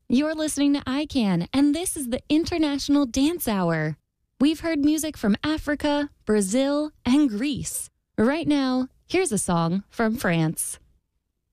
You're listening to iCan, and this is the International Dance Hour. We've heard music from Africa, Brazil, and Greece. Right now, here's a song from France.